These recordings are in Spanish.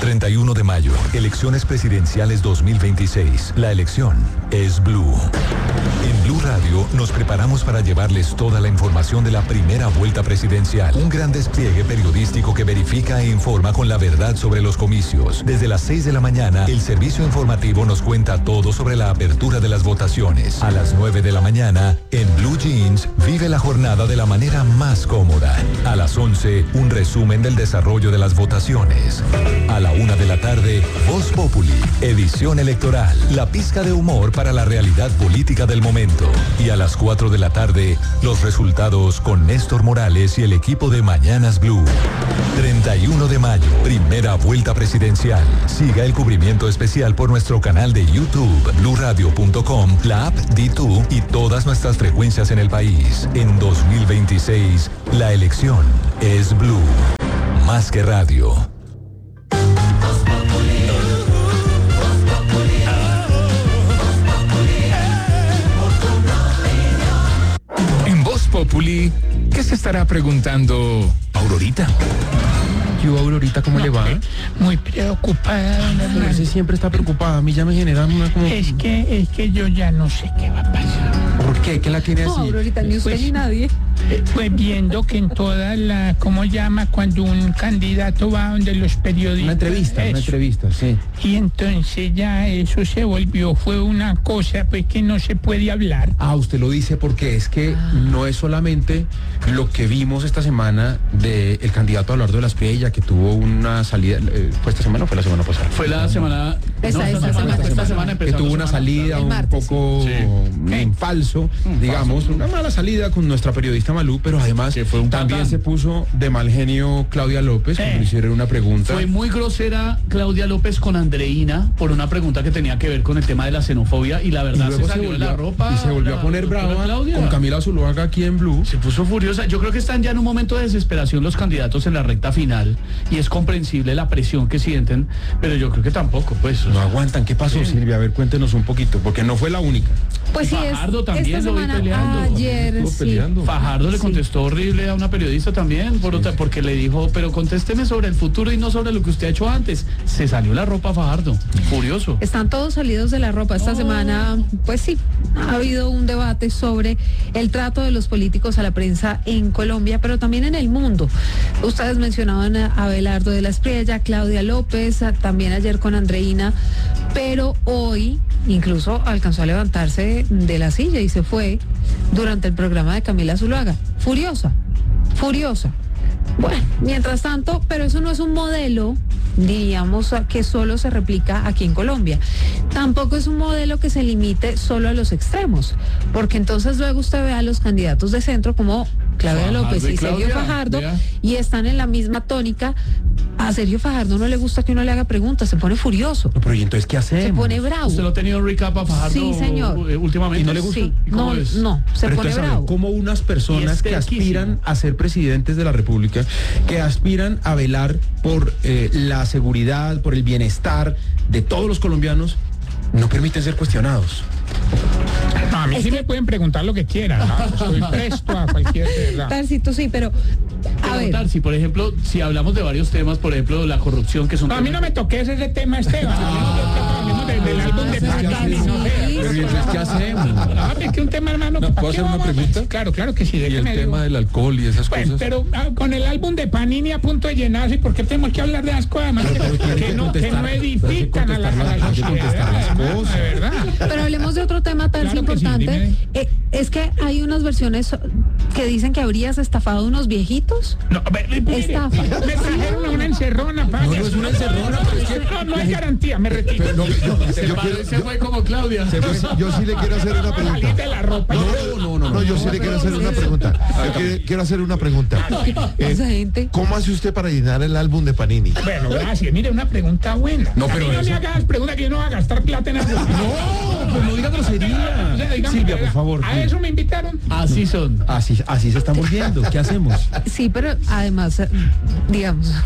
31 de mayo, elecciones presidenciales 2026. La elección es Blue. En Blue Radio nos preparamos para llevarles toda la información de la primera vuelta presidencial. Un gran despliegue periodístico que verifica e informa con la verdad sobre los comicios. Desde las 6 de la mañana, el servicio informativo nos cuenta todo sobre la apertura de las votaciones. A las 9 de la mañana, en Blue Jeans, vive la jornada de la manera más cómoda. A las 11, un resumen del desarrollo de las votaciones. A la 1 de la tarde, Voz Populi, edición electoral, la pizca de humor para la realidad política del momento. Y a las 4 de la tarde, los resultados con Néstor Morales y el equipo de Mañanas Blue. 31 de mayo, primera vuelta presidencial. Siga el cubrimiento especial por nuestro canal de YouTube, bluradio.com, la app D2 y todas nuestras frecuencias en el país. En 2026, la elección es Blue. Más que radio. En Voz Populi, ¿qué se estará preguntando Aurorita? Yo, Aurorita, ¿cómo le va? Muy preocupada, don Pero Hernán. ese siempre está preocupada. A mí ya me genera una como... Es que yo ya no sé qué va a pasar. ¿Por qué? ¿Qué la tiene así? No, Aurorita, ni usted Pues- ni nadie. Pues viendo que en toda la, ¿cómo llama? Cuando un candidato va donde los periodistas. Una entrevista, sí. Y entonces ya eso se volvió, fue una cosa pues que no se puede hablar. Ah, usted lo dice porque es que no es solamente lo que vimos esta semana del candidato Abelardo de la Espriella, que tuvo una salida, ¿fue esta semana o fue la semana pasada? Fue la semana... Esta semana Que empezó tuvo la una semana. salida El un martes, poco en falso, digamos, una mala salida con nuestra periodista Malú, pero además Que fue un también patán. se puso de mal genio Claudia López, cuando le hicieron una pregunta. Fue muy grosera Claudia López con Andreina por una pregunta que tenía que ver con el tema de la xenofobia y la Y verdad luego se salió de la ropa. y se volvió la a poner doctora brava Claudia. con Camila Zuluaga aquí en Blue. Se puso furiosa. Yo creo que están ya en un momento de desesperación los candidatos en la recta final y es comprensible la presión que sienten, pero yo creo que tampoco, pues. o No sea, aguantan. ¿Qué pasó, Silvia? A ver, cuéntenos un poquito, porque no fue la única. Pues sí, Fajardo también esta lo vi semana, peleando. ayer, Estuvo sí. peleando. Fajardo le Sí. contestó horrible a una periodista también, porque le dijo, pero contésteme sobre el futuro y no sobre lo que usted ha hecho antes. Se salió la ropa Fajardo, furioso. Están todos salidos de la ropa. Esta semana, pues sí, ha habido un debate sobre el trato de los políticos a la prensa en Colombia, pero también en el mundo. Ustedes mencionaban a Abelardo de la Espriella, Claudia López, también ayer con Andreina, pero hoy incluso alcanzó a levantarse de la silla y se fue durante el programa de Camila Zuluaga. Furiosa. Bueno, mientras tanto, pero eso no es un modelo, diríamos, que solo se replica aquí en Colombia. Tampoco es un modelo que se limite solo a los extremos, porque entonces luego usted ve a los candidatos de centro como Claudia Fajardo López y y Sergio Claudia, Fajardo vea. y están en la misma tónica. A Sergio Fajardo no le gusta que uno le haga preguntas, se pone furioso, No, pero ¿y entonces qué hacemos? se pone bravo. ¿Usted lo ha tenido un recap a Fajardo Sí, señor. Últimamente? ¿Y no le gusta? Sí, ¿Y cómo no, es? no, se Pero pone entonces, a ver, bravo. ¿cómo unas personas Y es que aspiran a ser presidentes de la República, que aspiran a velar por la seguridad, por el bienestar de todos los colombianos, no permiten ser cuestionados? No, a mí Es sí que- me pueden preguntar lo que quieran, ¿no? Estoy presto a cualquier verdad. Tarcito, sí, pero a ver. Preguntar si, por ejemplo, si hablamos de varios temas, por ejemplo, la corrupción, que es un No, a mí no me toques ese tema, Esteban. Hablemos del álbum de Panini, no sé. Pero ¿y entonces qué hacemos? No, es que un tema, hermano. No, ¿para ¿puedo qué hacer una vamos? pregunta? Claro que sí. Y el déjeme tema digo. del alcohol y esas Bueno, cosas. pero con el álbum de Panini a punto de llenarse, ¿y por qué tenemos que hablar de las cosas más que no edifican a la contestar las sociedad? cosas. De verdad. Pero hablemos de otro tema tan Claro que sí, importante. dime. Es que hay unas versiones que dicen que habrías estafado a unos viejitos. No, mire, Estafa. me trajeron a una encerrona, padre. No es una encerrona, pero es que... No hay garantía, me retiro. Pero no, Se fue como Claudia. yo sí le quiero hacer una Salí pregunta. de la ropa. No, yo sí le quiero hacer una pregunta. Quiero hacer una pregunta. Esa gente. ¿Cómo hace usted para llenar el álbum de Panini? Bueno, gracias. Mire, una pregunta buena. No, A pero mí no eso- me hagas preguntas que yo no voy a gastar plata en algo. No, pues no diga grosería. O sea, dígame, Silvia, por favor. A eso me invitaron. Así son. Así se están volviendo. ¿Qué hacemos? Sí, pero además, digamos, a mí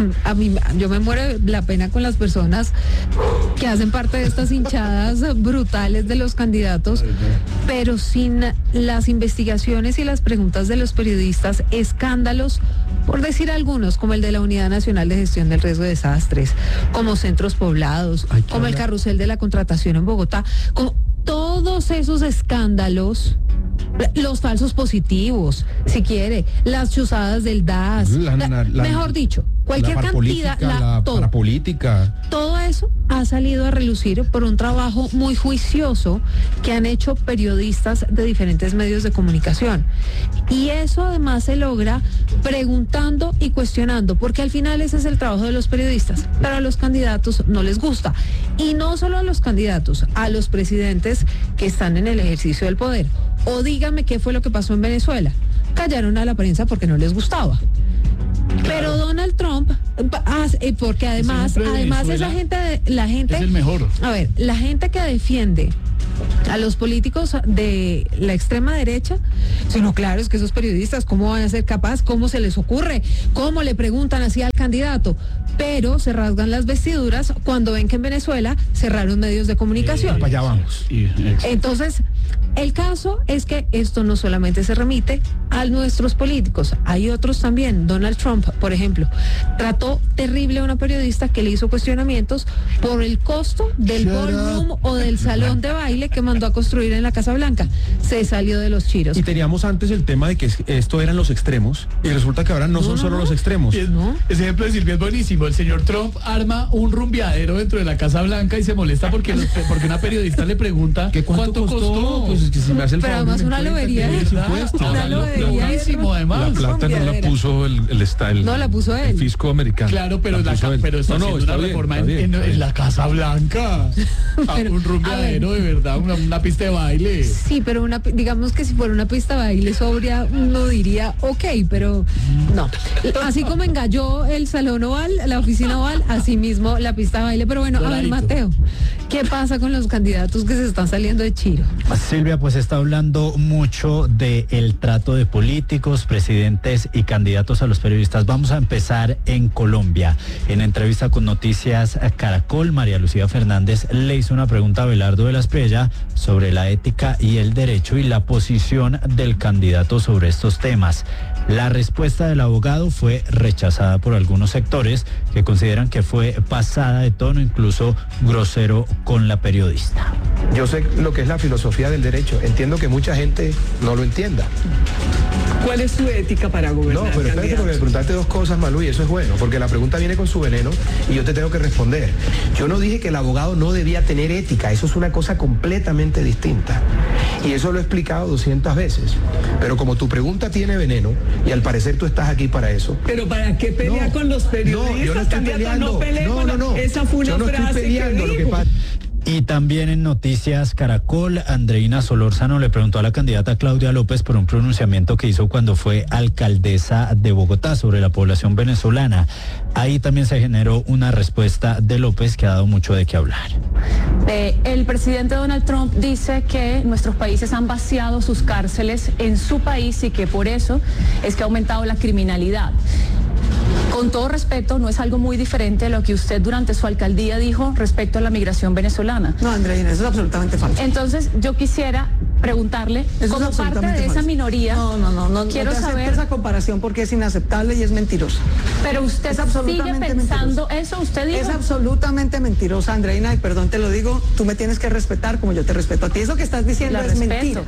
mí, yo me muero de la pena con las personas que hacen parte de estas hinchadas brutales de los candidatos, pero sin las investigaciones y las preguntas de los periodistas, escándalos, por decir algunos, como el de la Unidad Nacional de Gestión del Riesgo de Desastres, como centros poblados, como el carrusel de la contratación en Bogotá, como todos esos escándalos, los falsos positivos, si quiere, las chuzadas del DAS, mejor dicho, cualquier cantidad, la política. Todo eso ha salido a relucir por un trabajo muy juicioso que han hecho periodistas de diferentes medios de comunicación. Y eso además se logra preguntando y cuestionando, porque al final ese es el trabajo de los periodistas, pero a los candidatos no les gusta. Y no solo a los candidatos, a los presidentes que están en el ejercicio del poder. O dígame qué fue lo que pasó en Venezuela. Callaron a la prensa porque no les gustaba. Pero Donald Trump, porque además esa gente, la gente es el mejor. A ver, la gente que defiende a los políticos de la extrema derecha, sino claro, es que esos periodistas, ¿cómo van a ser capaces? ¿Cómo se les ocurre? ¿Cómo le preguntan así al candidato? Pero se rasgan las vestiduras cuando ven que en Venezuela cerraron medios de comunicación. Para allá vamos. Entonces, el caso es que esto no solamente se remite a nuestros políticos, hay otros también. Donald Trump, por ejemplo, trató terrible a una periodista que le hizo cuestionamientos por el costo del ballroom o del salón de baile que mandó a construir en la Casa Blanca. Se salió de los chiros. Y teníamos antes el tema de que esto eran los extremos, y resulta que ahora no son solo los extremos. Ese ejemplo de Silvia es buenísimo. El señor Trump arma un rumbeadero dentro de la Casa Blanca y se molesta porque una periodista le pregunta ¿cuánto costó? Pues es que si me hace el pero favor, además una lobería. Buenísimo, además. La plata no la puso el No, la puso él. El fisco americano. Claro, pero está haciendo una reforma en la Casa Blanca. Un rumbeadero, de verdad, una pista de baile. Sí, pero digamos que si fuera una pista de baile sobria, uno diría, ok, pero no. Así como engalló el salón oval, la oficina oval, así mismo la pista de baile. Pero bueno, a ver, Mateo, ¿qué pasa con los candidatos que se están saliendo de chiro? Silvia, pues está hablando mucho del trato de políticos, presidentes y candidatos a los periodistas. Vamos a empezar en Colombia. En entrevista con Noticias Caracol, María Lucía Fernández le hizo una pregunta a Abelardo de la Espriella sobre la ética y el derecho y la posición del candidato sobre estos temas. La respuesta del abogado fue rechazada por algunos sectores que consideran que fue pasada de tono, incluso grosero con la periodista. Yo sé lo que es la filosofía del derecho. Entiendo que mucha gente no lo entienda. ¿Cuál es su ética para gobernar? No, pero espérate, porque me preguntaste dos cosas, Malú, y eso es bueno, porque la pregunta viene con su veneno y yo te tengo que responder. Yo no dije que el abogado no debía tener ética, eso es una cosa completamente distinta. Y eso lo he explicado 200 veces. Pero como tu pregunta tiene veneno, y al parecer tú estás aquí para eso. ¿Pero para qué pelea con los periodistas? No, yo no estoy peleando. Esa fue una frase que dijo. Y también en Noticias Caracol, Andreina Solórzano le preguntó a la candidata Claudia López por un pronunciamiento que hizo cuando fue alcaldesa de Bogotá sobre la población venezolana. Ahí también se generó una respuesta de López que ha dado mucho de qué hablar. El presidente Donald Trump dice que nuestros países han vaciado sus cárceles en su país y que por eso es que ha aumentado la criminalidad. Con todo respeto, no es algo muy diferente a lo que usted durante su alcaldía dijo respecto a la migración venezolana. No, Andreina, eso es absolutamente falso. Entonces, yo quisiera preguntarle, eso como es parte de esa minoría, no quiero saber esa comparación porque es inaceptable y es mentirosa. Pero usted sigue pensando eso, usted dijo. Es absolutamente mentirosa, Andreina, y perdón te lo digo, tú me tienes que respetar como yo te respeto a ti. Eso que estás diciendo es mentira.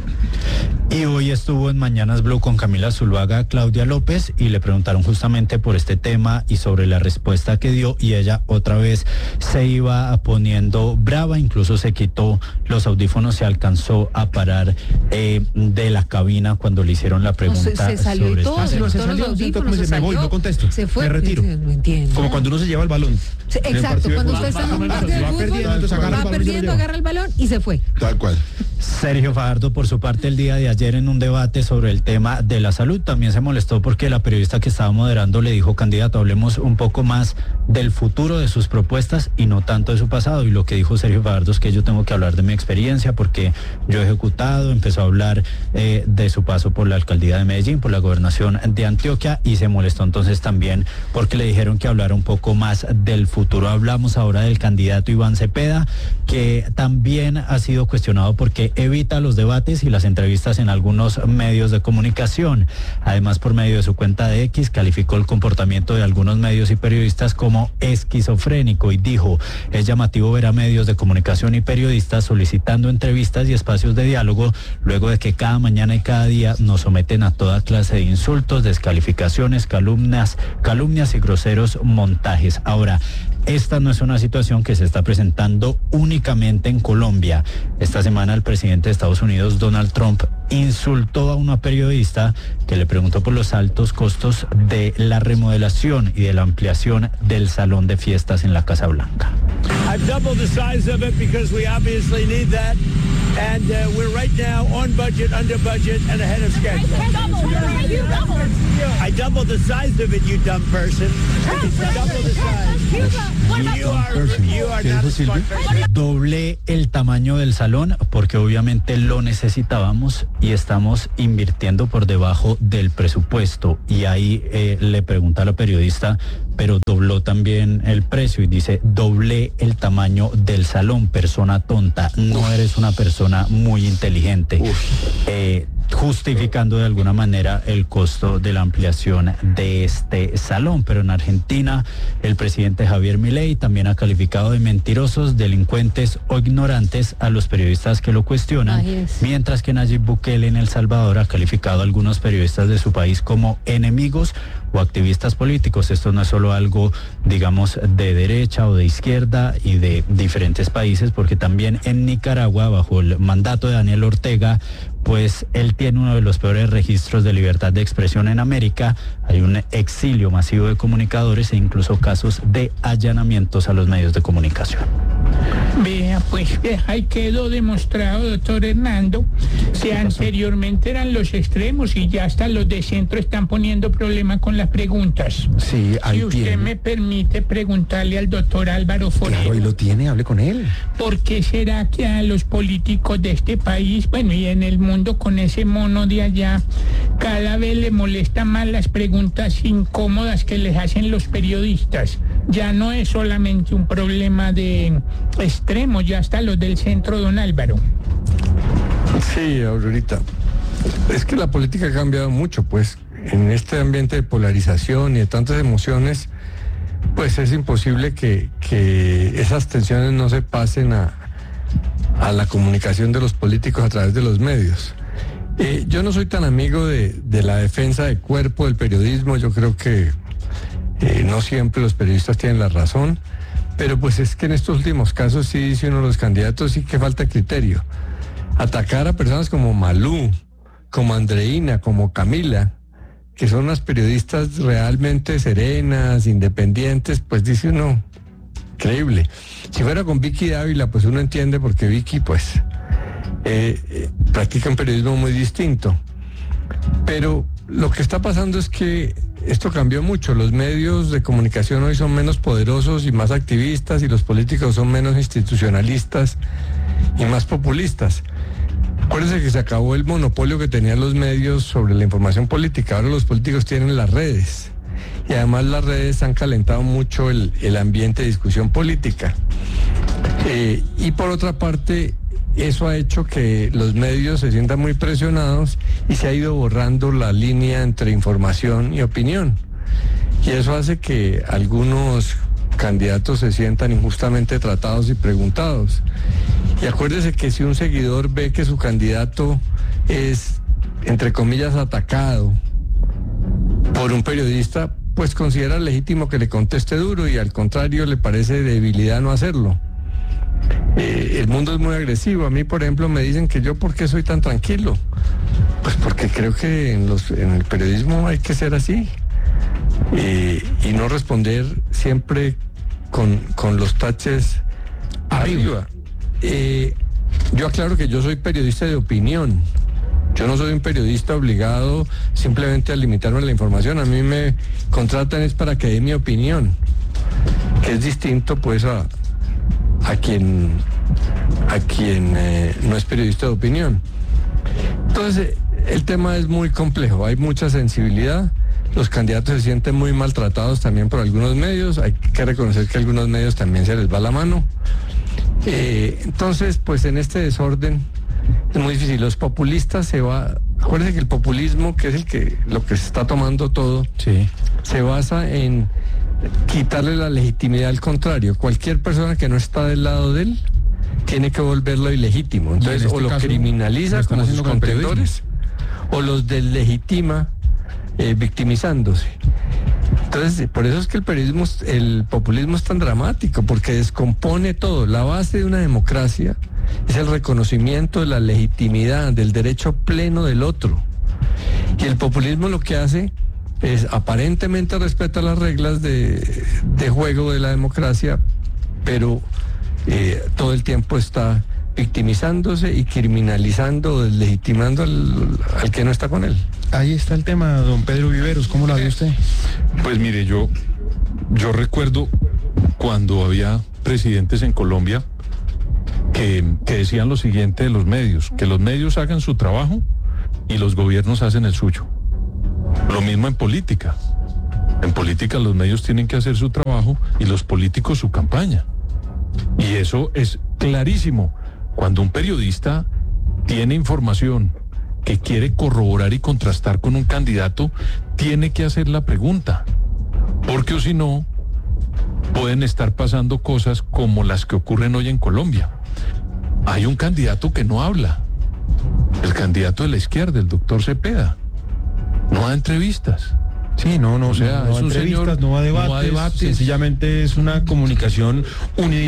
Y hoy estuvo en Mañanas Blue con Camila Zuluaga, Claudia López, y le preguntaron justamente por este tema y sobre la respuesta que dio, y ella otra vez se iba poniendo brava, incluso se quitó los audífonos, se alcanzó a parar de la cabina cuando le hicieron la pregunta. Se salió sobre y todo, me voy, no contesto. Se fue. Me retiro. No entiendo. Como cuando uno se lleva el balón. Sí, exacto, cuando usted está en un partido de fútbol, va perdiendo, agarra el balón y se fue. Tal cual. Sergio Fajardo, por su parte, el día de ayer ayer en un debate sobre el tema de la salud. También se molestó porque la periodista que estaba moderando le dijo: candidato, hablemos un poco más del futuro de sus propuestas y no tanto de su pasado. Y lo que dijo Sergio Fajardo es que yo tengo que hablar de mi experiencia porque yo he ejecutado. Empezó a hablar de su paso por la alcaldía de Medellín, por la gobernación de Antioquia, y se molestó entonces también porque le dijeron que hablara un poco más del futuro. Hablamos ahora del candidato Iván Cepeda, que también ha sido cuestionado porque evita los debates y las entrevistas en algunos medios de comunicación. Además, por medio de su cuenta de X, calificó el comportamiento de algunos medios y periodistas como esquizofrénico y dijo: es llamativo ver a medios de comunicación y periodistas solicitando entrevistas y espacios de diálogo luego de que cada mañana y cada día nos someten a toda clase de insultos, descalificaciones, calumnias y groseros montajes. Ahora, esta no es una situación que se está presentando únicamente en Colombia. Esta semana el presidente de Estados Unidos, Donald Trump, insultó a una periodista que le preguntó por los altos costos de la remodelación y de la ampliación del salón de fiestas en la Casa Blanca. I've doubled the size of it because we obviously need that, and we're right now on budget, under budget, and ahead of schedule. I doubled the size of it, you dumb person. Double the size. You are not a smart person. Doble el tamaño del salón porque obviamente lo necesitábamos y estamos invirtiendo por debajo del presupuesto. Y ahí le pregunta a la periodista: pero dobló también el precio, y dice: doblé el tamaño del salón, persona tonta, no eres una persona muy inteligente. Justificando de alguna manera el costo de la ampliación de este salón. Pero en Argentina, el presidente Javier Milei también ha calificado de mentirosos, delincuentes o ignorantes a los periodistas que lo cuestionan, mientras que Nayib Bukele en El Salvador ha calificado a algunos periodistas de su país como enemigos o activistas políticos. Esto no es solo algo, digamos, de derecha o de izquierda y de diferentes países, porque también en Nicaragua, bajo el mandato de Daniel Ortega, pues él tiene uno de los peores registros de libertad de expresión en América. Hay un exilio masivo de comunicadores e incluso casos de allanamientos a los medios de comunicación. Vea, pues ahí quedó demostrado, doctor Hernando, que anteriormente eran los extremos y ya hasta los de centro están poniendo problema con las preguntas. Sí, ahí si usted me permite preguntarle al doctor Álvaro Forero. Claro, ahí lo tiene, hable con él. ¿Por qué será que a los políticos de este país, bueno, y en el mundo con ese mono de allá, cada vez le molestan más las preguntas incómodas que les hacen los periodistas? Ya no es solamente un problema de extremos, ya hasta los del centro, don Álvaro. Sí, Aurorita. Es que la política ha cambiado mucho, pues. En este ambiente de polarización y de tantas emociones, pues es imposible que esas tensiones no se pasen a la comunicación de los políticos a través de los medios. Yo no soy tan amigo de la defensa de cuerpo del periodismo. Yo creo que no siempre los periodistas tienen la razón, pero pues es que en estos últimos casos sí dice uno de los candidatos sí que falta criterio. Atacar a personas como Malú, como Andreina, como Camila, que son unas periodistas realmente serenas, independientes, pues dice uno, increíble. Si fuera con Vicky Dávila, pues uno entiende porque Vicky, pues, practica un periodismo muy distinto. Pero lo que está pasando es que esto cambió mucho. Los medios de comunicación hoy son menos poderosos y más activistas, y los políticos son menos institucionalistas y más populistas. Acuérdense que se acabó el monopolio que tenían los medios sobre la información política. Ahora los políticos tienen las redes. Y además las redes han calentado mucho el ambiente de discusión política. Y por otra parte, eso ha hecho que los medios se sientan muy presionados y se ha ido borrando la línea entre información y opinión. Y eso hace que algunos candidatos se sientan injustamente tratados y preguntados. Y acuérdese que si un seguidor ve que su candidato es, entre comillas, atacado por un periodista, pues considera legítimo que le conteste duro, y al contrario le parece debilidad no hacerlo. El mundo es muy agresivo. A mí, por ejemplo, me dicen que yo, ¿por qué soy tan tranquilo? Pues porque creo que en el periodismo hay que ser así, y no responder siempre con los taches arriba. Yo aclaro que yo soy periodista de opinión, Yo no soy un periodista obligado simplemente a limitarme a la información. A mí me contratan es para que dé mi opinión, que es distinto pues a quien no es periodista de opinión. Entonces, el tema es muy complejo, hay mucha sensibilidad. Los candidatos se sienten muy maltratados también por algunos medios. Hay que reconocer que a algunos medios también se les va la mano. Entonces, pues en este desorden es muy difícil. Los populistas acuérdense que el populismo, que es lo que se está tomando todo, sí, se basa en quitarle la legitimidad al contrario. Cualquier persona que no está del lado de él tiene que volverlo ilegítimo. Entonces, o lo criminaliza como sus contendores, o los deslegitima victimizándose. Entonces, por eso es que el populismo es tan dramático, porque descompone todo. La base de una democracia es el reconocimiento de la legitimidad, del derecho pleno del otro. Y el populismo lo que hace es aparentemente respetar las reglas de juego de la democracia, pero todo el tiempo está victimizándose y criminalizando o deslegitimando al que no está con él. Ahí está el tema, don Pedro Viveros, ¿cómo la ve usted? Pues mire, yo recuerdo cuando había presidentes en Colombia que decían lo siguiente de los medios, que los medios hagan su trabajo y los gobiernos hacen el suyo. Lo mismo en política. En política los medios tienen que hacer su trabajo y los políticos su campaña. Y eso es clarísimo. Cuando un periodista tiene información que quiere corroborar y contrastar con un candidato, tiene que hacer la pregunta. Porque o si no, pueden estar pasando cosas como las que ocurren hoy en Colombia. Hay un candidato que no habla. El candidato de la izquierda, el doctor Cepeda. No da entrevistas. Sí, no, o sea, no es un entrevistas, señor, no va a debates, sencillamente es una comunicación unidireccional.